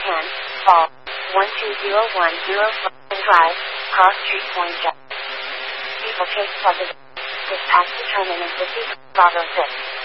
10, Fall, 12010 Drive, Cross Street Point Jet. People Chase Pleasant. Dispatch to terminus 50, Bravo 6.